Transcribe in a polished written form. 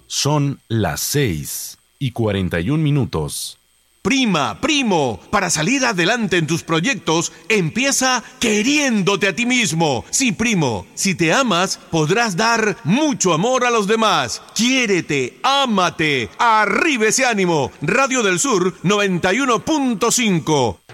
Son las 6:41. Prima, primo, para salir adelante en tus proyectos, empieza queriéndote a ti mismo. Sí, primo, si te amas, podrás dar mucho amor a los demás. Quiérete, ámate, arriba ese ánimo. Radio del Sur 91.5.